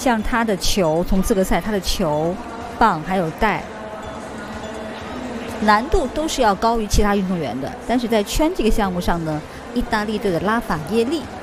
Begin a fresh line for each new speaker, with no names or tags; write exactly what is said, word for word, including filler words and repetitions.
像他的球，从资格赛他的球、棒还有带，难度都是要高于其他运动员的。但是在圈这个项目上呢，意大利队的拉法耶利